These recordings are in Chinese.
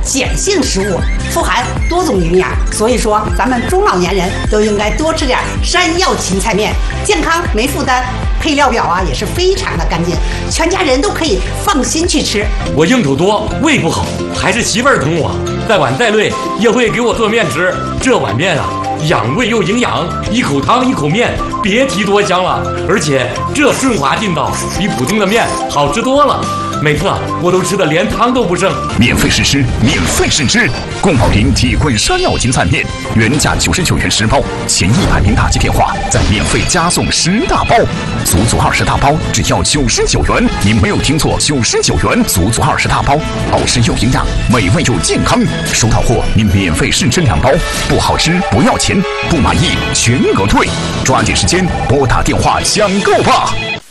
碱性食物，富含多种营养。所以说，咱们中老年人都应该多吃点山药芹菜面，健康没负担。配料表啊也是非常的干净，全家人都可以放心去吃。 我应酬多，胃不好，还是媳妇儿疼我，再晚再累也会给我做面吃。这碗面啊，养胃又营养，一口汤一口面，别提多香了。而且这顺滑劲道比普通的面好吃多了。每次我都吃的连汤都不剩。 免费试吃，免费试吃，宫保林铁棍山药芹菜面，原价99元10包，前100名打击电话再免费加送10大包，足足20大包只要99元。您没有听错，99元足足20大包，好吃又营养，美味又健康。收到货您免费试吃2包，不好吃不要钱，不满意全额退。抓紧时间拨打电话抢购吧。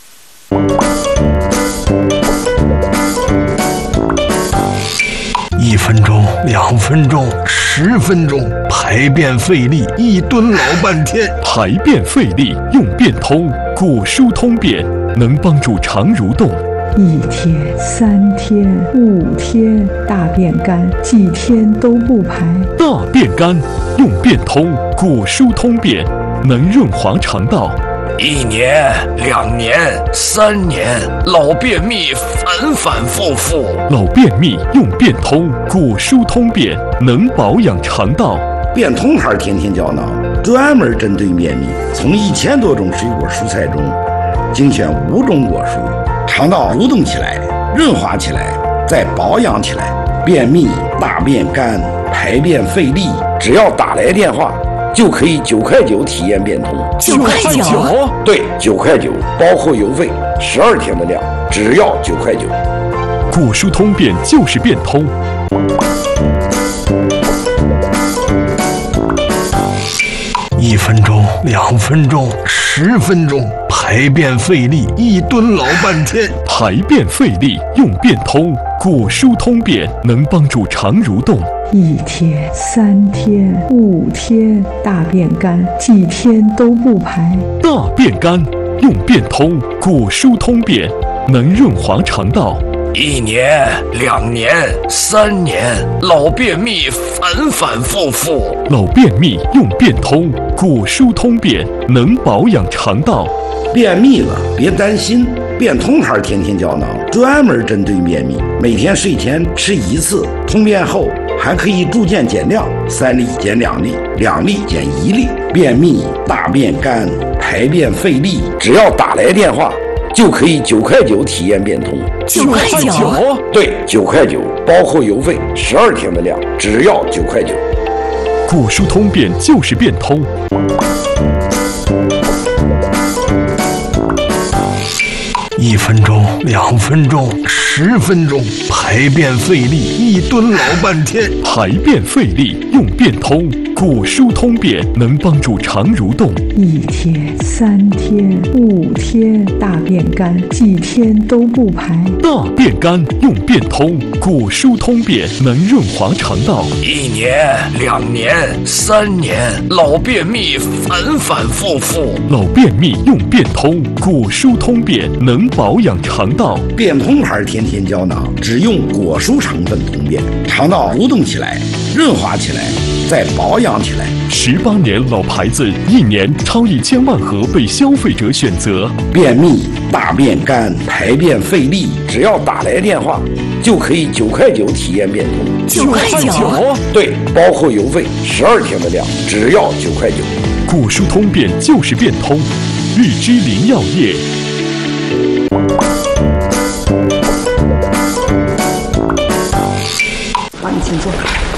1分钟、2分钟、10分钟，排便费力，一蹲老半天。 排便费力用便通，果蔬通便能帮助肠蠕动。 1天、3天、5天，大便干，几天都不排。 大便干用便通，果蔬通便能润滑肠道。 1年、2年、3年，老便秘反反复复。 老便秘用便通，果蔬通便能保养肠道。 便通牌天天胶囊专门针对便秘，从1000多种水果蔬菜中精选5种果蔬，肠道蠕动起来，润滑起来，再保养起来。便秘、大便干、排便费力，只要打来电话就可以9块9体验便通。 9块9？ 对，9块9，包括邮费，12天的量，只要9块9。 果蔬通便就是便通。 1分钟、2分钟、10分钟，排便费力，一蹲老半天。 排便费力用便通，果蔬通便能帮助肠蠕动。 1天、3天、5天，大便干，几天都不排。 大便干用便通，果蔬通便能润滑肠道。 1年、2年、3年，老便秘反反复复。 老便秘用便通，果蔬通便能保养肠道。 便秘了别担心，便通牌天天胶囊专门针对便秘，每天睡前吃1次，通便后还可以逐渐减量，3粒减2粒，2粒减1粒。便秘、大便干、排便费力，只要打来电话就可以9块9体验便通。 9块9？ 对，9块9，包括邮费，12天的量，只要9块9。 果蔬通便就是便通。 1分钟、2分钟、10分钟，排便费力，一蹲老半天。 排便费力用便通，果蔬通便能帮助肠蠕动。 1天、3天、5天，大便干，几天都不排。 大便干用便通，果蔬通便能润滑肠道。 1年、2年、3年，老便秘反反复复。 老便秘用便通，果蔬通便能保养肠道。 便通牌天天胶囊只用果蔬成分通便，肠道蠕动起来，润滑起来，再保养起来。 18年老牌子，1年超1000万盒被消费者选择。 便秘、大便干、排便费力，只要打来电话就可以9块9体验便通。 9块9？ 对，包括邮费，12天的量，只要9块9。 果蔬通便就是便通，荔枝林药业。 你请坐。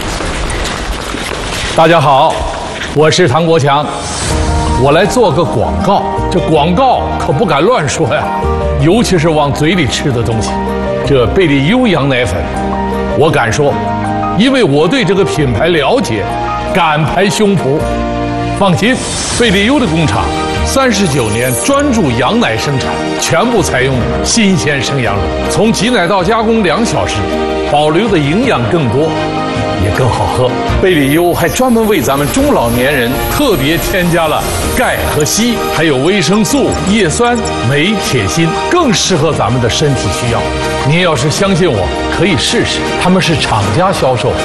大家好，我是唐国强，我来做个广告。这广告可不敢乱说呀，尤其是往嘴里吃的东西。这贝利优羊奶粉，我敢说，因为我对这个品牌了解，敢拍胸脯。放心，贝利优的工厂39年专注羊奶生产，全部采用新鲜生羊乳，从挤奶到加工2小时，保留的营养更多，也更好喝。贝利优还专门为咱们中老年人特别添加了钙和硒，还有维生素、叶酸、镁、铁、锌，更适合咱们的身体需要。您要是相信我，可以试试。他们是厂家销售，